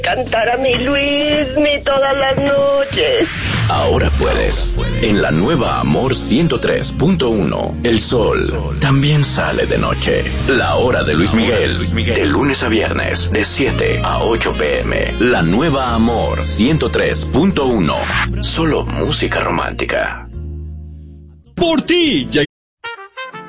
Cantar a mi Luismi todas las noches. Ahora puedes. En la nueva Amor 103.1, el sol también sale de noche. La hora de Luis Miguel, de lunes a viernes, de 7 a 8 p.m. La nueva Amor 103.1, solo música romántica. Por ti, ya